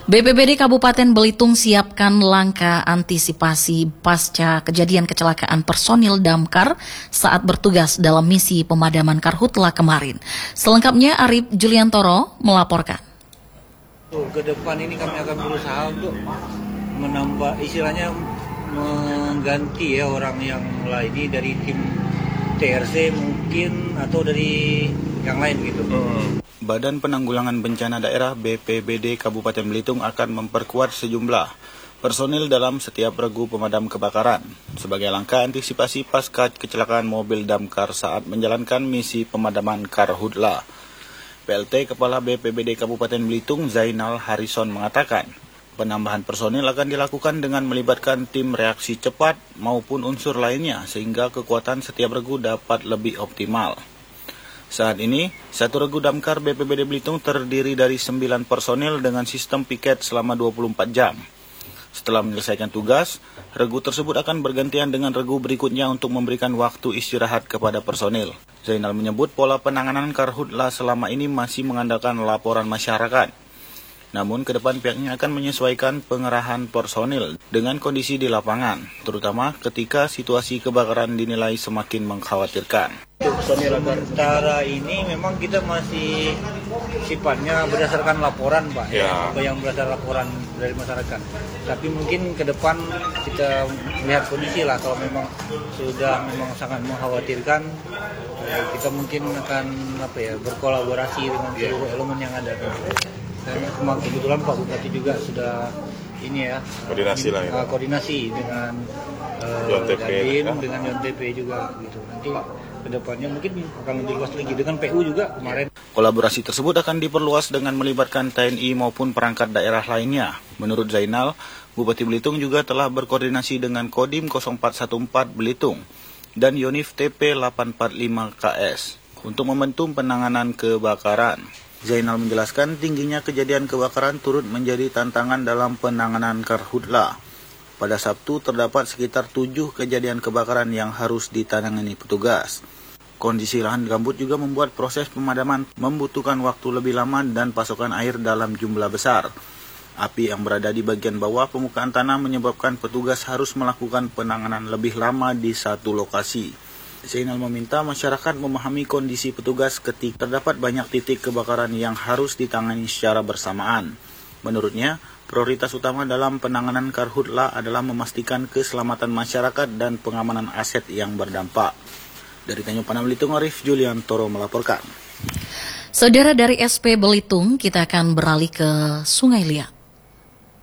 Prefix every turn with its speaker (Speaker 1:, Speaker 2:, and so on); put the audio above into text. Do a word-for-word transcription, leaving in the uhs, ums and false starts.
Speaker 1: B P B D Kabupaten Belitung siapkan langkah antisipasi pasca kejadian kecelakaan personil damkar saat bertugas dalam misi pemadaman karhutla kemarin. Selengkapnya Arif Juliantoro melaporkan.
Speaker 2: Ke depan ini kami akan berusaha untuk menambah, istilahnya mengganti ya orang yang lain dari tim T R C mungkin atau dari yang lain gitu. Hmm.
Speaker 3: Badan Penanggulangan Bencana Daerah B P B D Kabupaten Belitung akan memperkuat sejumlah personil dalam setiap regu pemadam kebakaran sebagai langkah antisipasi pasca kecelakaan mobil damkar saat menjalankan misi pemadaman karhutla. P L T Kepala B P B D Kabupaten Belitung Zainal Harrison mengatakan, penambahan personil akan dilakukan dengan melibatkan tim reaksi cepat maupun unsur lainnya sehingga kekuatan setiap regu dapat lebih optimal. Saat ini, satu regu damkar B P B D Belitung terdiri dari sembilan personil dengan sistem piket selama dua puluh empat jam. Setelah menyelesaikan tugas, regu tersebut akan bergantian dengan regu berikutnya untuk memberikan waktu istirahat kepada personil. Zainal menyebut pola penanganan karhutla selama ini masih mengandalkan laporan masyarakat. Namun ke depan pihaknya akan menyesuaikan pengerahan personil dengan kondisi di lapangan, terutama ketika situasi kebakaran dinilai semakin mengkhawatirkan.
Speaker 2: Untuk sementara ini memang kita masih sifatnya berdasarkan laporan, Pak, ya. Apa yang berdasarkan laporan dari masyarakat. Tapi mungkin ke depan kita melihat kondisi lah, kalau memang sudah memang sangat mengkhawatirkan, kita mungkin akan apa ya berkolaborasi dengan seluruh elemen yang ada. Dan kebetulan Pak Bupati juga sudah ini ya
Speaker 4: koordinasi lah ya.
Speaker 2: koordinasi dengan uh, Dandim, ya. dengan Yon T P juga gitu. Nanti kedepannya mungkin akan lebih luas lagi dengan P U juga kemarin. Kolaborasi
Speaker 3: tersebut akan diperluas dengan melibatkan T N I maupun perangkat daerah lainnya. Menurut Zainal, Bupati Belitung juga telah berkoordinasi dengan Kodim nol empat satu empat Belitung dan Yonif T P delapan empat lima K S untuk membantu penanganan kebakaran. Zainal menjelaskan tingginya kejadian kebakaran turut menjadi tantangan dalam penanganan karhutla. Pada Sabtu terdapat sekitar tujuh kejadian kebakaran yang harus ditangani petugas. Kondisi lahan gambut juga membuat proses pemadaman membutuhkan waktu lebih lama dan pasokan air dalam jumlah besar. Api yang berada di bagian bawah permukaan tanah menyebabkan petugas harus melakukan penanganan lebih lama di satu lokasi. Zainal meminta masyarakat memahami kondisi petugas ketika terdapat banyak titik kebakaran yang harus ditangani secara bersamaan. Menurutnya, prioritas utama dalam penanganan karhutla adalah memastikan keselamatan masyarakat dan pengamanan aset yang berdampak. Dari Tanjung Pandan Belitung, Arif Juliantoro melaporkan.
Speaker 1: Saudara dari S P Belitung, kita akan beralih ke Sungai Liat.